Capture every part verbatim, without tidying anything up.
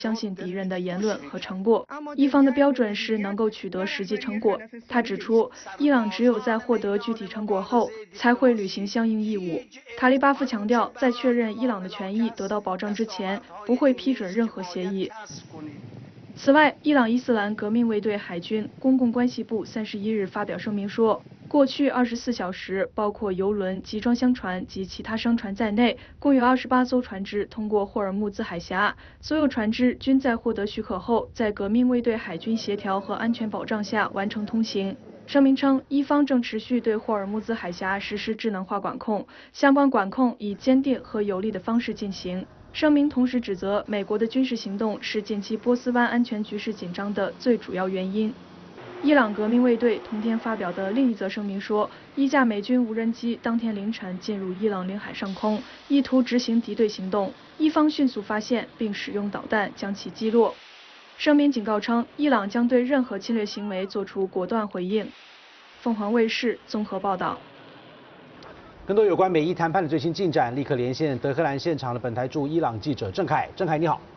相信敌人的言论和成果。一方的标准是能够取得实际成果。他指出，伊朗只有在获得具体成果后，才会履行相应义务。塔利巴夫强调，在确认伊朗的权益得到保障之前，不会批准任何协议。此外，伊朗伊斯兰革命卫队海军公共关系部三十一日发表声明说，过去二十四小时，包括油轮、集装箱船及其他商船在内，共有二十八艘船只通过霍尔木兹海峡。所有船只均在获得许可后，在革命卫队海军协调和安全保障下完成通行。声明称，伊方正持续对霍尔木兹海峡实施智能化管控，相关管控以坚定和有力的方式进行。声明同时指责美国的军事行动是近期波斯湾安全局势紧张的最主要原因。伊朗革命卫队同天发表的另一则声明说，一架美军无人机当天凌晨进入伊朗领海上空，意图执行敌对行动，伊方迅速发现并使用导弹将其击落。声明警告称，伊朗将对任何侵略行为作出果断回应。凤凰卫视综合报道。 更多有关美伊谈判的最新进展，立刻连线德黑兰现场的本台驻伊朗记者郑凯。郑凯你好。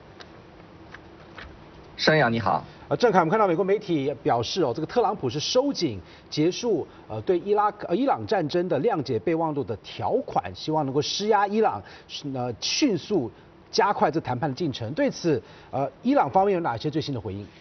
山羊你好。 呃，郑凯，我们看到美国媒体表示哦，这个特朗普是收紧结束呃对伊拉克呃伊朗战争的谅解备忘录的条款，希望能够施压伊朗呃迅速加快这谈判的进程。对此，呃，伊朗方面有哪些最新的回应？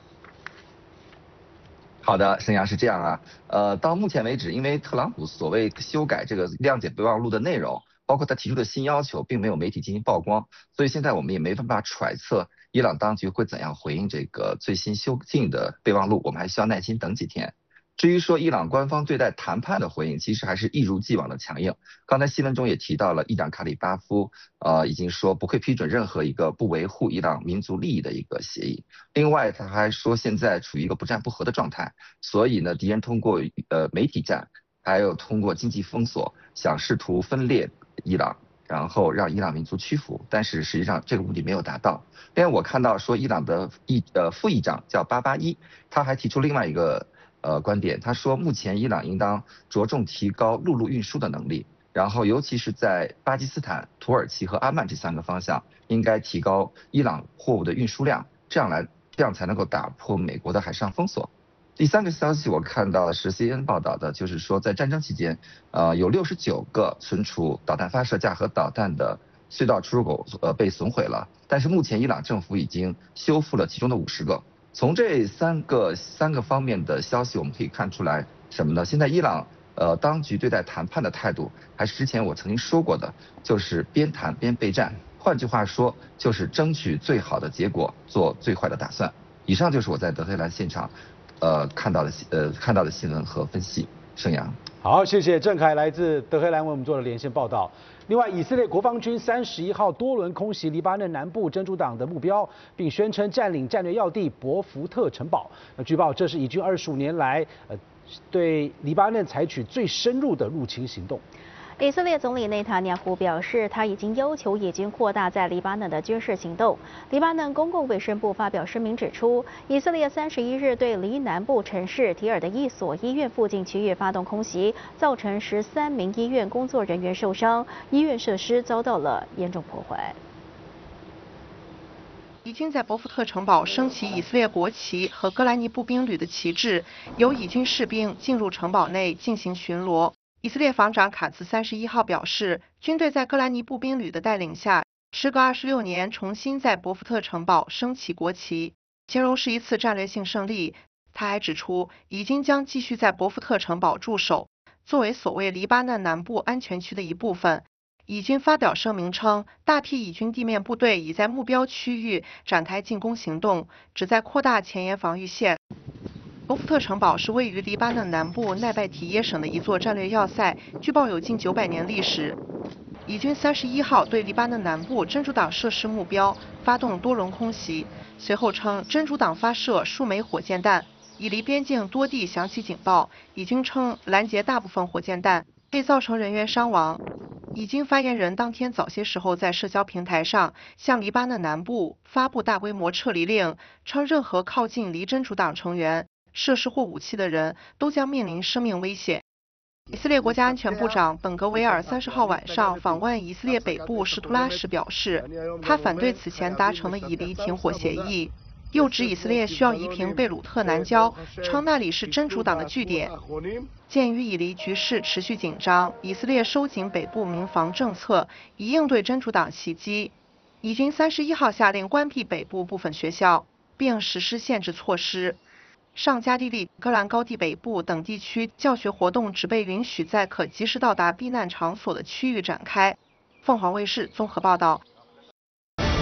好的，沈阳是这样啊，呃，到目前为止，因为特朗普所谓修改这个谅解备忘录的内容，包括他提出的新要求，并没有媒体进行曝光，所以现在我们也没办法揣测伊朗当局会怎样回应这个最新修订的备忘录，我们还需要耐心等几天。至于说伊朗官方对待谈判的回应，其实还是一如既往的强硬。刚才新闻中也提到了，议长卡里巴夫呃已经说不会批准任何一个不维护伊朗民族利益的一个协议。另外，他还说现在处于一个不战不和的状态，所以呢，敌人通过呃媒体战，还有通过经济封锁，想试图分裂伊朗，然后让伊朗民族屈服，但是实际上这个目的没有达到。另外，我看到说伊朗的议呃副议长叫巴巴伊，他还提出另外一个。呃，观点，他说，目前伊朗应当着重提高陆路运输的能力，然后尤其是在巴基斯坦、土耳其和阿曼这三个方向，应该提高伊朗货物的运输量，这样来，这样才能够打破美国的海上封锁。第三个消息我看到的是 C N N 报道的，就是说在战争期间，呃，有六十九个存储导弹发射架和导弹的隧道出入口呃被损毁了，但是目前伊朗政府已经修复了其中的五十个。从这三个三个方面的消息，我们可以看出来什么呢？现在伊朗呃当局对待谈判的态度，还是之前我曾经说过的，就是边谈边备战。换句话说，就是争取最好的结果，做最坏的打算。以上就是我在德黑兰现场，呃看到的呃看到的新闻和分析。盛阳。 好，谢谢郑凯来自德黑兰为我们做的连线报道。另外，以色列国防军三十一号多轮空袭黎巴嫩南部真主党的目标，并宣称占领战略要地博福特城堡。那据报，这是以军二十五年来呃对黎巴嫩采取最深入的入侵行动。 以色列总理内塔尼亚胡表示，他已经要求以军扩大在黎巴嫩的军事行动。黎巴嫩公共卫生部发表声明指出，以色列三十一日对黎南部城市提尔的一所医院附近区域发动空袭，造成十三名医院工作人员受伤，医院设施遭到了严重破坏。 以军在博福特城堡升起以色列国旗和戈兰尼步兵旅的旗帜，由以军士兵进入城堡内进行巡逻。以色列防长卡茨三十一号表示，军队在戈兰尼步兵旅的带领下，时隔二十六年重新在博福特城堡升起国旗，形容是一次战略性胜利。他还指出，以军将继续在博福特城堡驻守，作为所谓黎巴嫩南部安全区的一部分。以军发表声明称，大批以军地面部队已在目标区域展开进攻行动，旨在扩大前沿防御线。博福特城堡是位于黎巴嫩南部奈拜提耶省的一座战略要塞，据报有近九百年历史。以军三十一号对黎巴嫩南部真主党设施目标发动多轮空袭，随后称真主党发射数枚火箭弹，已离边境多地响起警报。以军称拦截大部分火箭弹，未造成人员伤亡。以军发言人当天早些时候在社交平台上向黎巴嫩南部发布大规模撤离令，称任何靠近黎真主党成员设施或武器的人都将面临生命危险。 以色列国家安全部长本格维尔三十号晚上访问以色列北部什图拉时表示，他反对此前达成的以黎停火协议，又指以色列需要夷平贝鲁特南郊，称那里是真主党的据点。鉴于以黎局势持续紧张，以色列收紧北部民防政策，以应对真主党袭击。以军三十一号下令关闭北部部分学校，并实施限制措施。上加利利、戈兰高地北部等地区教学活动只被允许在可及时到达避难场所的区域展开。凤凰卫视综合报道。